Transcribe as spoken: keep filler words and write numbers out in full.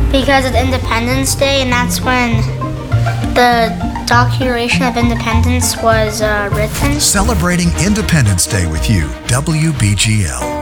Because of Independence Day, and that's when the Declaration of Independence was uh, written. Celebrating Independence Day with you, W B G L.